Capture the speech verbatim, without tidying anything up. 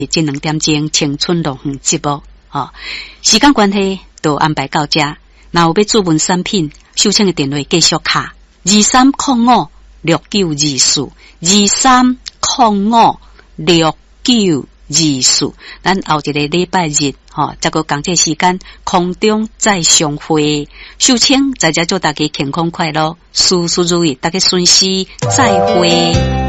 这两点钟青春龙凤节目哦，时间关系就安排到这。若有要注文产品，收请的电话继续卡二三零五六九二四二三零五六九二四。咱后一个礼拜日吼，这个讲这时间空中再相会。收请在这祝大家健康快乐，事事如意，大家顺时再会。